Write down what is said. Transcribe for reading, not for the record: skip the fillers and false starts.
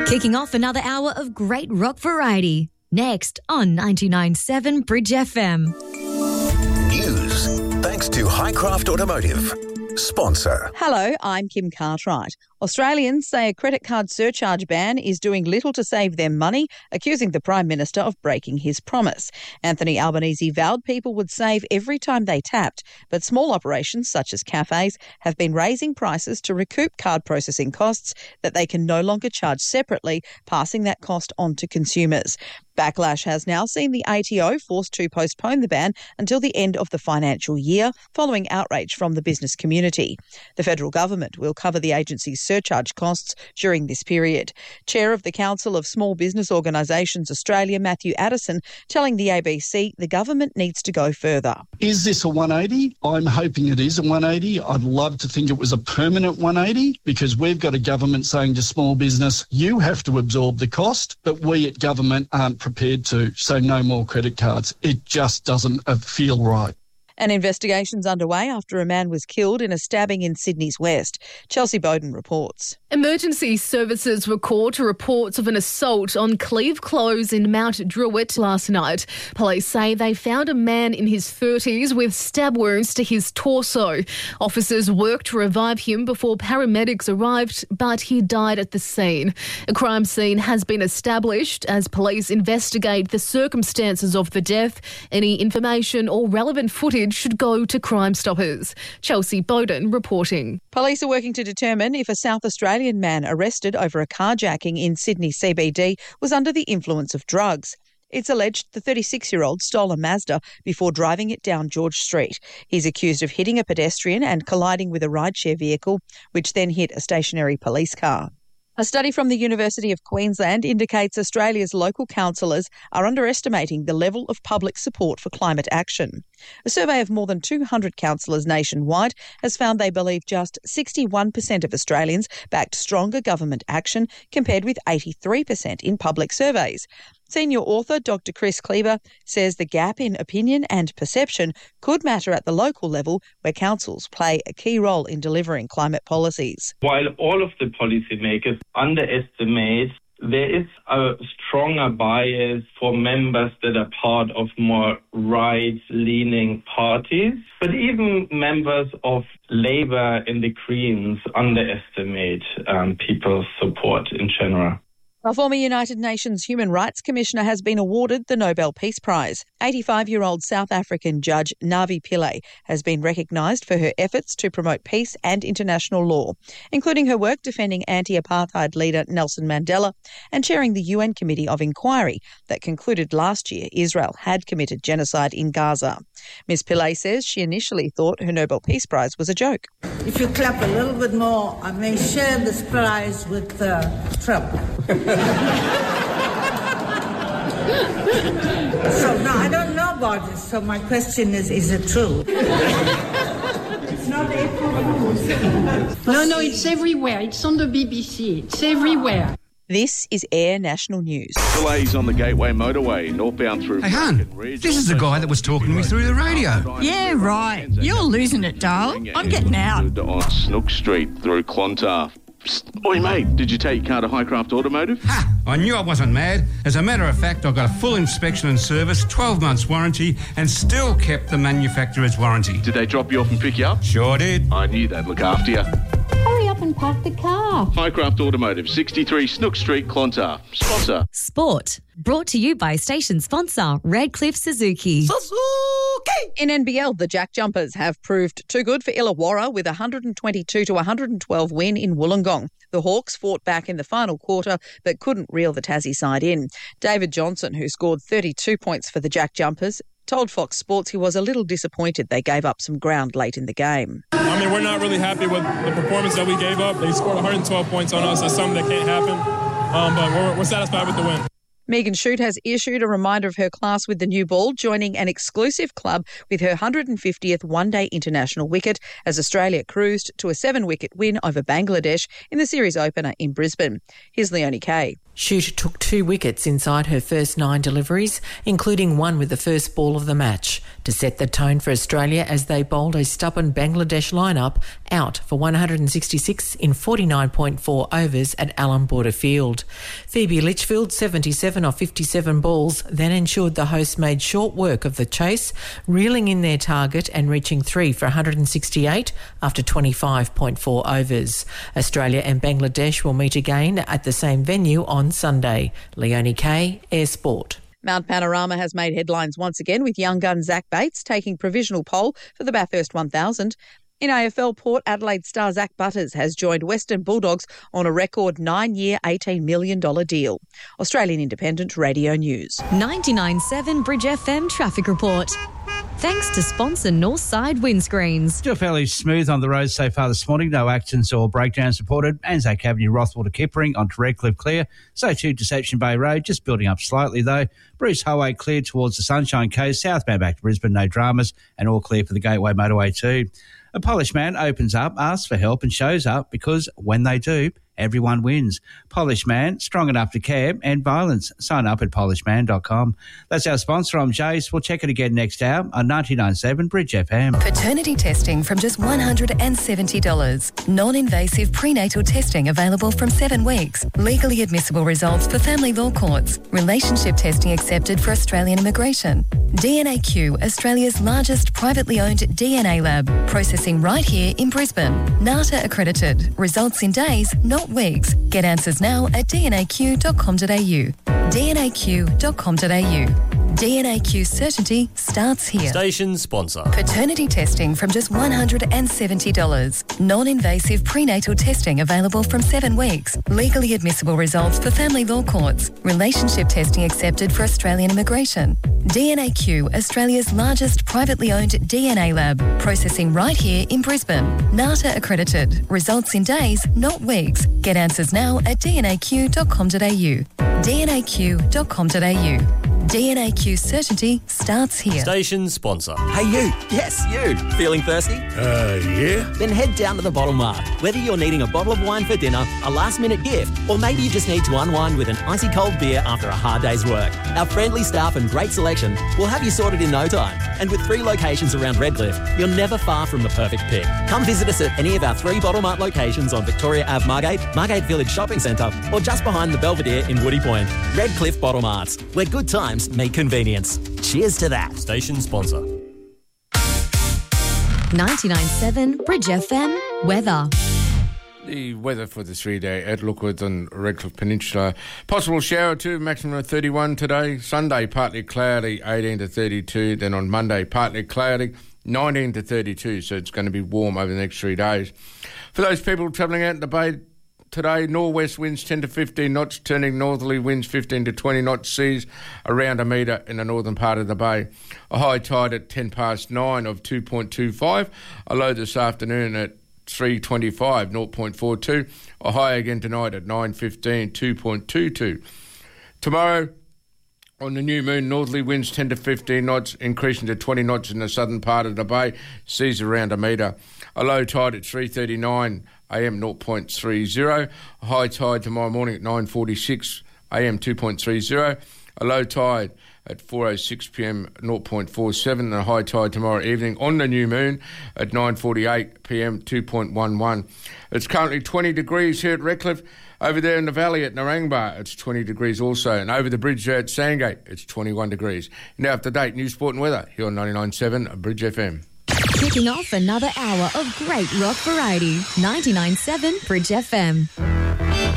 Kicking off another hour of great rock variety. Next on 99.7 Bridge FM. News, thanks to Highcraft Automotive. Sponsor. Hello, I'm Kim Cartwright. Australians say a credit card surcharge ban is doing little to save them money, accusing the Prime Minister of breaking his promise. Anthony Albanese vowed people would save every time they tapped, but small operations such as cafes have been raising prices to recoup card processing costs that they can no longer charge separately, passing that cost on to consumers. Backlash has now seen the ATO forced to postpone the ban until the end of the financial year, following outrage from the business community. The federal government will cover the agency's surcharge costs during this period. Chair of the Council of Small Business Organisations Australia, Matthew Addison, telling the ABC the government needs to go further. Is this a 180? I'm hoping it is a 180. I'd love to think it was a permanent 180 because we've got a government saying to small business, you have to absorb the cost, but we at government aren't prepared to, so no more credit cards. It just doesn't feel right. An investigation's underway after a man was killed in a stabbing in Sydney's West. Chelsea Bowden reports. Emergency services were called to reports of an assault on Cleve Close in Mount Druitt last night. Police say they found a man in his 30s with stab wounds to his torso. Officers worked to revive him before paramedics arrived, but he died at the scene. A crime scene has been established as police investigate the circumstances of the death. Any information or relevant footage should go to Crime Stoppers. Chelsea Bowden reporting. Police are working to determine if a South Australian man arrested over a carjacking in Sydney CBD was under the influence of drugs. It's alleged the 36-year-old stole a Mazda before driving it down George Street. He's accused of hitting a pedestrian and colliding with a rideshare vehicle, which then hit a stationary police car. A study from the University of Queensland indicates Australia's local councillors are underestimating the level of public support for climate action. A survey of more than 200 councillors nationwide has found they believe just 61% of Australians backed stronger government action compared with 83% in public surveys. Senior author Dr Chris Cleaver says the gap in opinion and perception could matter at the local level where councils play a key role in delivering climate policies. While all of the policymakers underestimate, there is a stronger bias for members that are part of more right-leaning parties. But even members of Labour and the Greens underestimate people's support in general. A former United Nations Human Rights Commissioner has been awarded the Nobel Peace Prize. 85-year-old South African judge Navi Pillay has been recognised for her efforts to promote peace and international law, including her work defending anti-apartheid leader Nelson Mandela and chairing the UN Committee of Inquiry that concluded last year Israel had committed genocide in Gaza. Ms Pillay says she initially thought her Nobel Peace Prize was a joke. If you clap a little bit more, I may share this prize with Trump. So, no, I don't know about this. So my question is it true? It's not April Fool's. No, it's everywhere. It's on the BBC. It's everywhere. This is Air National News. Delays on the Gateway Motorway, northbound through... Hey, Hun, this is the guy that was talking to me through the radio. Yeah, right. You're losing it, darling. I'm getting out. On Snook Street through Clontarf. Psst. Oi, mate, did you take your car to Highcraft Automotive? Ha! I knew I wasn't mad. As a matter of fact, I got a full inspection and service, 12 months warranty, and still kept the manufacturer's warranty. Did they drop you off and pick you up? Sure did. I knew they'd look after you. Hurry up and park the car. Highcraft Automotive, 63 Snook Street, Clontarf. Sponsor. Sport. Brought to you by station sponsor Redcliffe Suzuki. In NBL, the Jack Jumpers have proved too good for Illawarra with a 122-112 win in Wollongong. The Hawks fought back in the final quarter but couldn't reel the Tassie side in. David Johnson, who scored 32 points for the Jack Jumpers, told Fox Sports he was a little disappointed they gave up some ground late in the game. I mean, we're not really happy with the performance that we gave up. They scored 112 points on us. That's something that can't happen, but we're satisfied with the win. Megan Shute has issued a reminder of her class with the new ball, joining an exclusive club with her 150th one-day international wicket as Australia cruised to a 7-wicket win over Bangladesh in the series opener in Brisbane. Here's Leonie Kay. Shute took 2 wickets inside her first 9 deliveries, including one with the first ball of the match, to set the tone for Australia as they bowled a stubborn Bangladesh lineup out for 166 in 49.4 overs at Allan Border Field. Phoebe Litchfield, 77 off 57 balls, then ensured the hosts made short work of the chase, reeling in their target and reaching 3 for 168 after 25.4 overs. Australia and Bangladesh will meet again at the same venue on Sunday. Leonie Kay, Air Sport. Mount Panorama has made headlines once again with young gun Zach Bates taking provisional pole for the Bathurst 1000. In AFL, Port Adelaide star Zach Butters has joined Western Bulldogs on a record 9-year, $18 million deal. Australian Independent Radio News. 99.7 Bridge FM traffic report. Thanks to sponsor Northside Windscreens. Still fairly smooth on the road so far this morning. No accidents or breakdowns reported. Anzac Avenue, Rothwell to Kippering onto Redcliffe clear. So too Deception Bay Road, just building up slightly though. Bruce Highway clear towards the Sunshine Coast. Southbound back to Brisbane, no dramas. And all clear for the Gateway Motorway too. A Polished Man opens up, asks for help and shows up because when they do, everyone wins. Polished Man, strong enough to care, and violence. Sign up at polishedman.com. That's our sponsor. I'm Jace. We'll check it again next hour on 99.7 Bridge FM. Paternity testing from just $170. Non-invasive prenatal testing available from 7 weeks. Legally admissible results for family law courts. Relationship testing accepted for Australian immigration. DNAQ, Australia's largest privately owned DNA lab. Processing right here in Brisbane. NATA accredited. Results in days, not weeks. Get answers now at dnaq.com.au. dnaq.com.au. DNAQ certainty starts here. Station sponsor. Paternity testing from just $170. Non-invasive prenatal testing available from 7 weeks. Legally admissible results for family law courts. Relationship testing accepted for Australian immigration. DNAQ, Australia's largest privately owned DNA lab. Processing right here in Brisbane. NATA accredited. Results in days, not weeks. Get answers now at dnaq.com.au. dnaq.com.au. DNAQ certainty starts here. Station sponsor. Hey you, yes you, feeling thirsty? Yeah. Then head down to the Bottle Mart. Whether you're needing a bottle of wine for dinner, a last minute gift, or maybe you just need to unwind with an icy cold beer after a hard day's work, our friendly staff and great selection will have you sorted in no time. And with 3 locations around Redcliffe, you're never far from the perfect pick. Come visit us at any of our 3 Bottle Mart locations on Victoria Ave Margate, Margate Village Shopping Centre, or just behind the Belvedere in Woody Point. Redcliffe Bottle Marts, where good times meet convenience. Cheers to that. Station sponsor. 99.7 Bridge FM weather. The weather for the 3-day at Lookwood and Redcliffe Peninsula. Possible shower too, maximum of 31 today. Sunday, partly cloudy, 18 to 32. Then on Monday, partly cloudy, 19 to 32. So it's going to be warm over the next 3 days. For those people travelling out in the bay today, northwest winds 10 to 15 knots, turning northerly winds 15 to 20 knots, seas around a metre in the northern part of the bay. A high tide at 9 of 2.25. A low this afternoon at 3.25, 0.42. A high again tonight at 9.15, 2.22. Tomorrow, on the new moon, northerly winds 10 to 15 knots, increasing to 20 knots in the southern part of the bay, seas around a metre. A low tide at 3.39 a.m, 0.30. A high tide tomorrow morning at 9.46 a.m, 2.30. A low tide at 4.06 p.m, 0.47. And a high tide tomorrow evening on the new moon at 9.48 p.m, 2.11. It's currently 20 degrees here at Redcliffe. Over there in the valley at Narangba, it's 20 degrees also. And over the bridge there at Sandgate, it's 21 degrees. Now up to date, news, sport and weather here on 99.7 Bridge FM. Kicking off another hour of great rock variety. 99.7 Bridge FM.